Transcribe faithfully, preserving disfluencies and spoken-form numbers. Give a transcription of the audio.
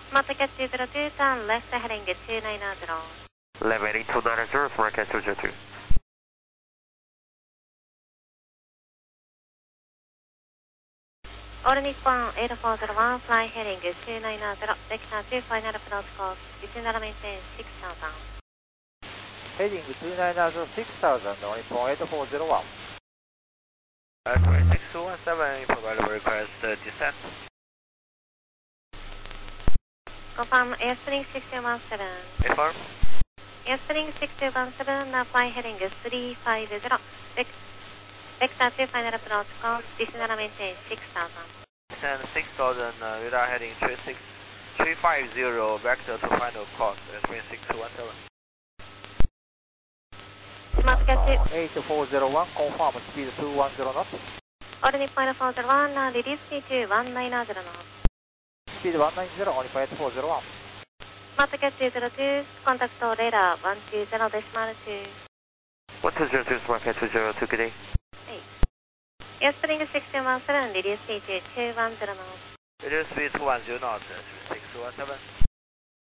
Smart Cat two zero two, turn left heading two nine zero. Left heading two nine zero, Smart Cat two zero two. All Nippon eight four zero one, fly heading two nine zero, vector two final approach course, descend maintain six thousand. Heading two nine zero, six thousand, All Nippon eight four zero one. Aircraft six two one seven, provide request uh, descent. Confirm Airstream six two one seven. Affirm. Airstream six two one seven, now fly heading three five zero, Vec vector two final approach course, descend maintain six thousand. Descend six thousand, uh, radar heading three six three five zero, vector to final course, Airstream six two one seven. Smart Cat two. eight four zero one, confirm speed two one zero knots. All Nippon eight four zero one, now release speed to one nine zero knots. Speed one nine zero, All Nippon eight four zero one. Smart Cat two zero two, contact radar one two zero decimal two. one two zero two, Smart Cat two zero two, good day. Airstream six two one seven, release speed to two one zero knots. Reduce speed two one zero knots, Airstream six two one seven.